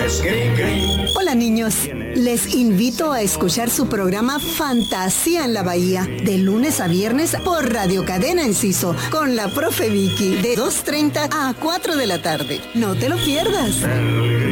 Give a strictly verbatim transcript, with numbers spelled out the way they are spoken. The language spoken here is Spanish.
es Cri Cri. Hola niños, les invito a escuchar su programa Fantasía en la Bahía, de lunes a viernes por Radio Cadena Enciso, con la profe Vicky, de dos treinta a cuatro de la tarde. No te lo pierdas.